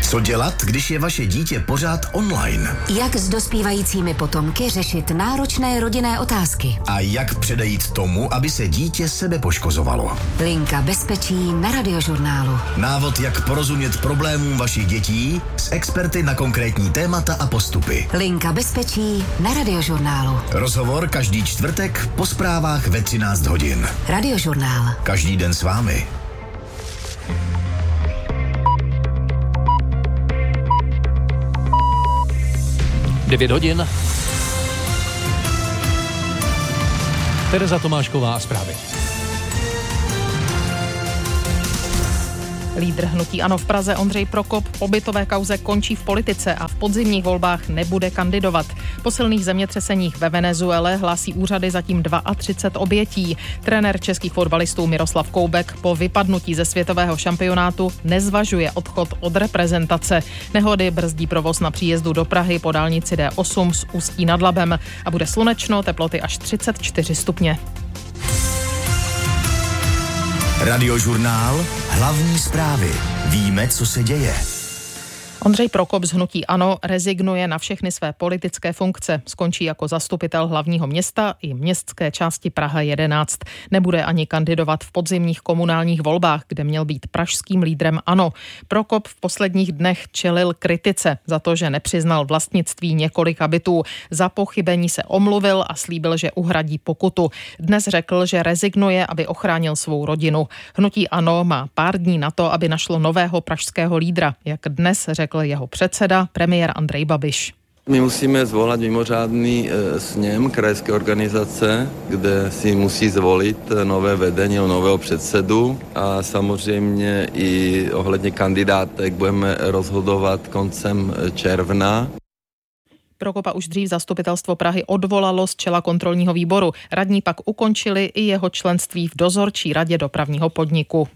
Co dělat, když je vaše dítě pořád online? Jak s dospívajícími potomky řešit náročné rodinné otázky? A jak předejít tomu, aby se dítě sebe poškozovalo? Linka bezpečí na Radiožurnálu. Návod, jak porozumět problémům vašich dětí s experty na konkrétní témata a postupy. Linka bezpečí na Radiožurnálu. Rozhovor každý čtvrtek po zprávách ve 13 hodin. Radiožurnál. Každý den s vámi. Devět hodin. Tereza Tomášková a zprávy. Lídr hnutí ANO v Praze Ondřej Prokop po bytové kauze končí v politice a v podzimních volbách nebude kandidovat. Po silných zemětřeseních ve Venezuele hlásí úřady zatím 32 obětí. Trenér českých fotbalistů Miroslav Koubek po vypadnutí ze světového šampionátu nezvažuje odchod od reprezentace. Nehody brzdí provoz na příjezdu do Prahy po dálnici D8 z Ústí nad Labem a bude slunečno, teploty až 34 stupně. Radiožurnál, hlavní zprávy. Víme, co se děje. Ondřej Prokop z hnutí ANO rezignuje na všechny své politické funkce. Skončí jako zastupitel hlavního města i městské části Praha 11. Nebude ani kandidovat v podzimních komunálních volbách, kde měl být pražským lídrem ANO. Prokop v posledních dnech čelil kritice za to, že nepřiznal vlastnictví několika bytů. Za pochybení se omluvil a slíbil, že uhradí pokutu. Dnes řekl, že rezignuje, aby ochránil svou rodinu. Hnutí ANO má pár dní na to, aby našlo nového pražského lídra, jak dnes řekl jeho předseda, premiér Andrej Babiš. My musíme zvolat mimořádný sněm krajské organizace, kde si musí zvolit nové vedení, nového předsedu a samozřejmě i ohledně kandidátek budeme rozhodovat koncem června. Prokopa už dřív zastupitelstvo Prahy odvolalo z čela kontrolního výboru. Radní pak ukončili i jeho členství v dozorčí radě dopravního podniku.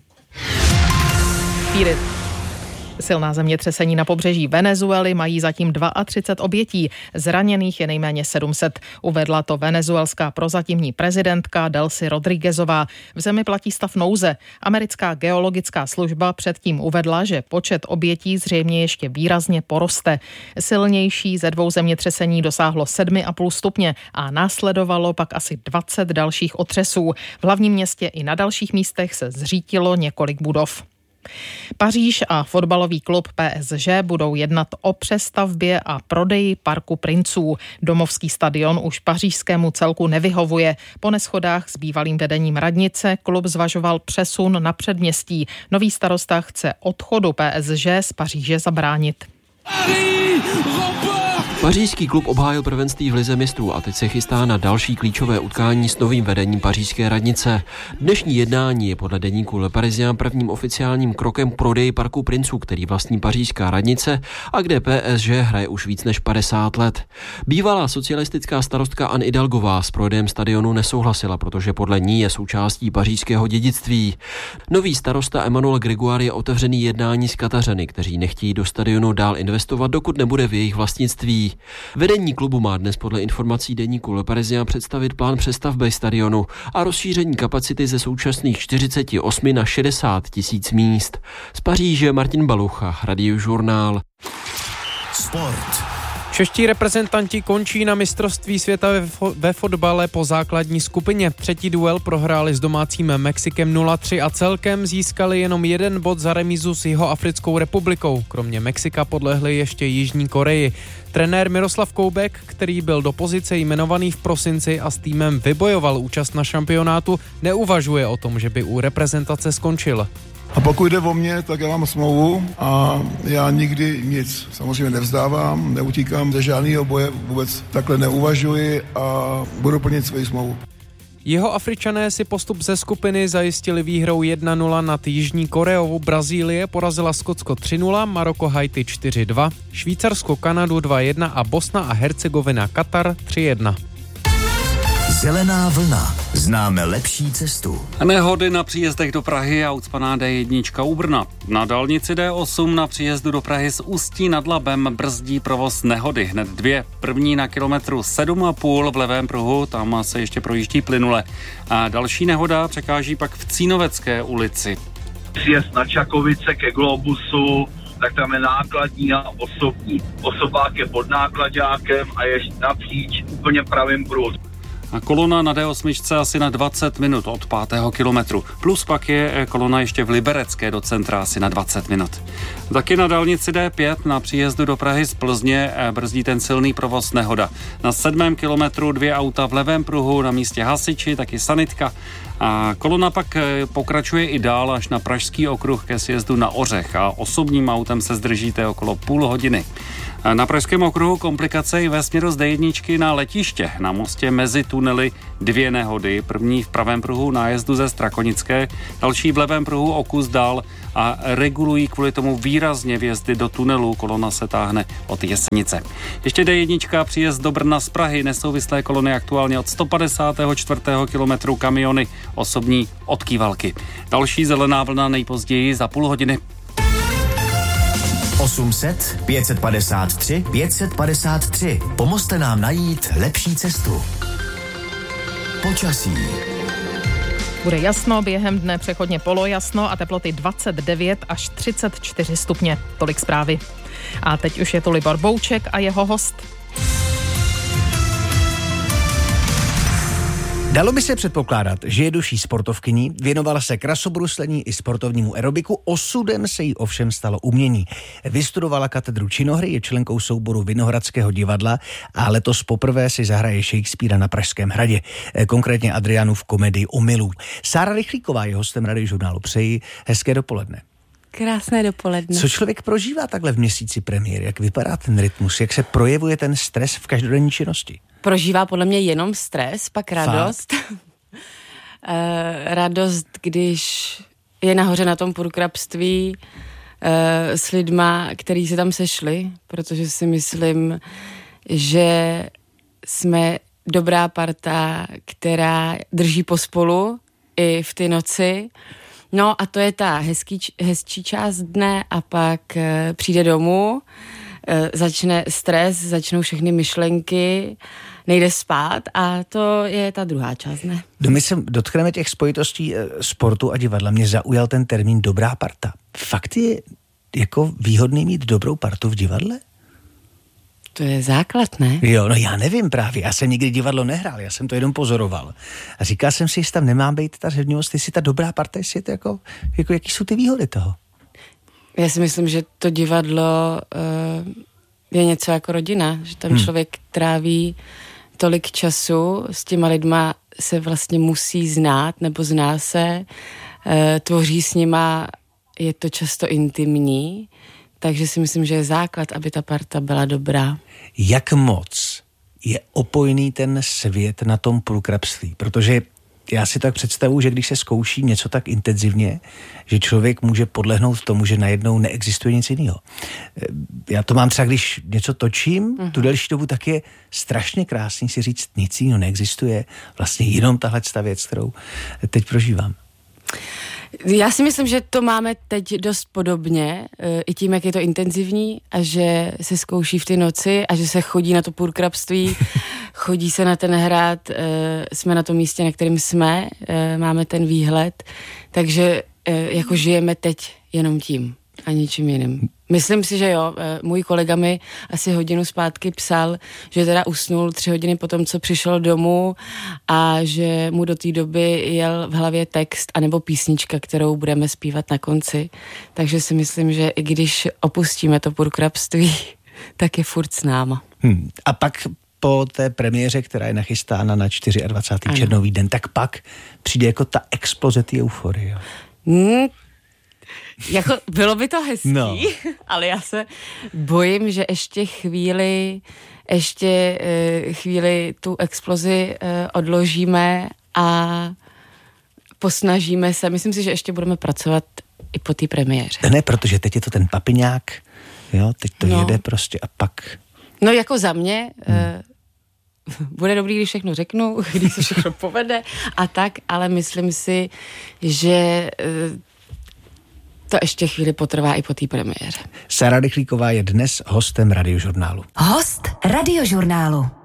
Silná zemětřesení na pobřeží Venezuely mají zatím 32 obětí. Zraněných je nejméně 700. Uvedla to venezuelská prozatímní prezidentka Delcy Rodríguezová. V zemi platí stav nouze. Americká geologická služba předtím uvedla, že počet obětí zřejmě ještě výrazně poroste. Silnější ze dvou zemětřesení dosáhlo 7,5 stupně a následovalo pak asi 20 dalších otřesů. V hlavním městě i na dalších místech se zřítilo několik budov. Paříž a fotbalový klub PSG budou jednat o přestavbě a prodeji Parku princů. Domovský stadion už pařížskému celku nevyhovuje. Po neshodách s bývalým vedením radnice klub zvažoval přesun na předměstí. Nový starosta chce odchodu PSG z Paříže zabránit. Pařížský klub obhájil prvenství v lize mistrů a teď se chystá na další klíčové utkání s novým vedením pařížské radnice. Dnešní jednání je podle deníku Le Parisien prvním oficiálním krokem k prodeji Parku princů, který vlastní pařížská radnice a kde PSG hraje už víc než 50 let. Bývalá socialistická starostka Anne Hidalgová s prodejem stadionu nesouhlasila, protože podle ní je součástí pařížského dědictví. Nový starosta Emmanuel Grégoire je otevřený jednání s Katařany, kteří nechtějí do stadionu dál investovat, dokud nebude v jejich vlastnictví. Vedení klubu má dnes podle informací deníku Le Parisien představit plán přestavby stadionu a rozšíření kapacity ze současných 48 na 60 tisíc míst. Z Paříže Martin Balucha, Radiožurnál. Sport. Čeští reprezentanti končí na mistrovství světa ve fotbale po základní skupině. Třetí duel prohráli s domácím Mexikem 0-3 a celkem získali jenom 1 bod za remízu s Jihoafrickou republikou. Kromě Mexika podlehli ještě Jižní Koreji. Trenér Miroslav Koubek, který byl do pozice jmenovaný v prosinci a s týmem vybojoval účast na šampionátu, neuvažuje o tom, že by u reprezentace skončil. A pokud jde o mě, tak já mám smlouvu a já nikdy nic samozřejmě nevzdávám, neutíkám ze žádného boje, vůbec takhle neuvažuji a budu plnit svoji smlouvu. Jihoafričané si postup ze skupiny zajistili výhrou 1-0 nad Jižní Koreou. Brazílie porazila Skotsko 3-0, Maroko Haiti 4-2, Švýcarsko Kanadu 2-1 a Bosna a Hercegovina Katar 3-1. Zelená vlna. Známe lepší cestu. Nehody na příjezdech do Prahy a ucpaná D1 u Brna. Na dálnici D8 na příjezdu do Prahy z Ústí nad Labem brzdí provoz nehody. Hned 2. První na kilometru 7,5 v levém pruhu, tam se ještě projíždí plynule. A další nehoda překáží pak v Cínovecké ulici. Sjezd na Čakovice ke Globusu tak tam je nákladní a osobní. Osobák je pod náklaďákem a je napříč úplně pravým pruhu. A kolona na D8 asi na 20 minut od 5. kilometru. Plus pak je kolona ještě v Liberecké do centra asi na 20 minut. Taky na dálnici D5 na příjezdu do Prahy z Plzně brzdí ten silný provoz nehoda. Na 7. kilometru 2 auta v levém pruhu, na místě hasiči, taky sanitka. A kolona pak pokračuje i dál až na Pražský okruh ke sjezdu na Ořech a osobním autem se zdržíte okolo půl hodiny. Na Pražském okruhu komplikace i ve směru z D1 na letiště. Na mostě mezi tunely 2 nehody. První v pravém pruhu nájezdu ze Strakonické, další v levém pruhu o kus dál a regulují kvůli tomu výrazně vjezdy do tunelu. Kolona se táhne od Jesenice. Ještě D1 příjezd do Brna z Prahy. Nesouvislé kolony aktuálně od 154. kilometru, kamiony osobní od Kývalky. Další zelená vlna nejpozději za půl hodiny. 800 553 553. Pomozte nám najít lepší cestu. Počasí. Bude jasno, během dne přechodně polojasno a teploty 29 až 34 stupně. Tolik zprávy. A teď už je tu Libor Bouček a jeho host. Dalo by se předpokládat, že je duší sportovkyní, věnovala se krasobruslení i sportovnímu aerobiku, osudem se jí ovšem stalo umění. Vystudovala katedru činohry, je členkou souboru Vinohradského divadla a letos poprvé si zahraje Shakespearea na Pražském hradě, konkrétně Adriánu v komedii Omylů. Sára Rychlíková je hostem Radiožurnálu. Přeji hezké dopoledne. Krásné dopoledne. Co člověk prožívá takhle v měsíci premiéry? Jak vypadá ten rytmus? Jak se projevuje ten stres v každodenní činnosti? Prožívá podle mě jenom stres, pak radost. Radost, když je nahoře na tom purkrabství s lidma, který se tam sešli, protože si myslím, že jsme dobrá parta, která drží pospolu i v ty noci. No a to je ta hezčí část dne a pak přijde domů, začne stres, začnou všechny myšlenky, nejde spát a to je ta druhá část, ne? My se dotkneme těch spojitostí sportu a divadla. Mě zaujal ten termín dobrá parta. Fakt je jako výhodný mít dobrou partu v divadle? To je základ, ne? Jo, no já nevím právě, já jsem nikdy divadlo nehrál, já jsem to jenom pozoroval. A říkal jsem si, jestli tam nemá být ta řevnivost, jestli ta dobrá parta, jestli je to jako jaký jsou ty výhody toho? Já si myslím, že to divadlo je něco jako rodina, že tam člověk tráví tolik času, s těma lidma se vlastně musí znát, nebo zná se, tvoří s nima, je to často intimní, takže si myslím, že je základ, aby ta parta byla dobrá. Jak moc je opojný ten svět na tom purkrabství? Protože já si tak představuji, že když se zkouší něco tak intenzivně, že člověk může podlehnout tomu, že najednou neexistuje nic jiného. Já to mám třeba, když něco točím, tu delší dobu, tak je strašně krásný si říct, nic jiného neexistuje, vlastně jenom tahle věc, kterou teď prožívám. Já si myslím, že to máme teď dost podobně, i tím, jak je to intenzivní a že se zkouší v ty noci a že se chodí na to purkrabství, chodí se na ten hrad, jsme na tom místě, na kterém jsme, máme ten výhled, takže jako žijeme teď jenom tím a ničím jiným. Myslím si, že jo, můj kolega mi asi hodinu zpátky psal, že teda usnul 3 hodiny potom, co přišel domů a že mu do té doby jel v hlavě text anebo písnička, kterou budeme zpívat na konci. Takže si myslím, že i když opustíme to purkrabství, tak je furt s náma. A pak po té premiéře, která je nachystána na 24. červnový den, tak pak přijde jako ta exploze té euforie. Jako bylo by to hezký, no. Ale já se bojím, že ještě chvíli tu explozi odložíme a posnažíme se. Myslím si, že ještě budeme pracovat i po té premiéře. Ne, protože teď je to ten papiňák, jo, teď to jede prostě a pak... No jako za mě... Bude dobrý, když všechno řeknu, když se všechno povede a tak, ale myslím si, že to ještě chvíli potrvá i po té premiéře. Sára Rychlíková je dnes hostem Radiožurnálu. Host Radiožurnálu.